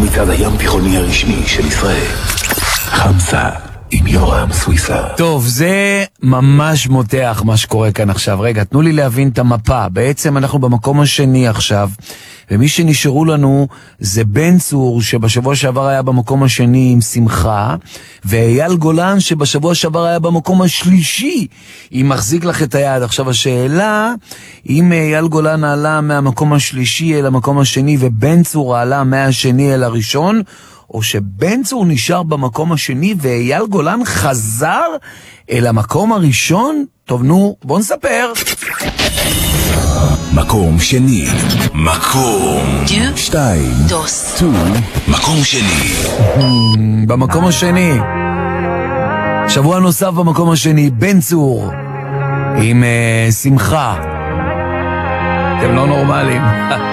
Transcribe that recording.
המצעד הים תיכוני הרשמי של ישראל. חמסה עם יורם סוויסה. טוב, זה ממש מותח מה שקורה כאן עכשיו. רגע, תנו לי להבין את המפה. בעצם אנחנו במקום השני עכשיו, ומי שנשארו לנו זה בן צור, שבשבוע שעבר היה במקום השני עם שמחה, ואייל גולן שבשבוע שעבר היה במקום השלישי, אם מחזיק לך את היד. עכשיו השאלה, אם אייל גולן עלה מהמקום השלישי אל המקום השני, ובן צור עלה מהשני אל הראשון, או שבן צור נשאר במקום השני ואייל גולן חזר אל המקום הראשון? טוב, נו, בוא נספר. מקום שני. מקום 2. מקום שני. במקום השני. שבוע נוסף במקום השני, בן צור עם שמחה. אתם לא נורמלים.